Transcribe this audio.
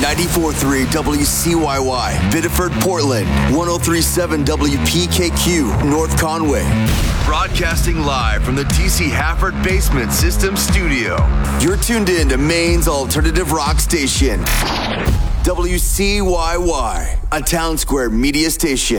94.3 WCYY, Biddeford, Portland. 103.7 WPKQ, North Conway. Broadcasting live from the TC Hafford Basement System Studio. You're tuned in to Maine's alternative rock station. WCYY, a Town Square media station.